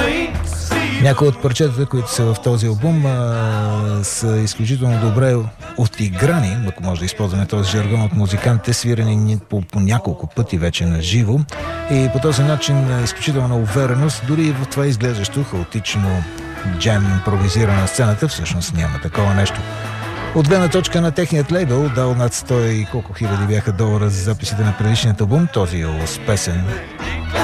Някои от парчетата, които са в този албум, са изключително добре отиграни, ако може да използваме този жаргон, от музикантите, свирани по няколко пъти вече на живо. И по този начин изключителна увереност, дори и в това изглеждащо хаотично джем импровизирана сцената, всъщност няма такова нещо. От гледна точка на техният лейбъл, дал над 100 и колко хиляди бяха долара за записите на предишният албум, този е успешен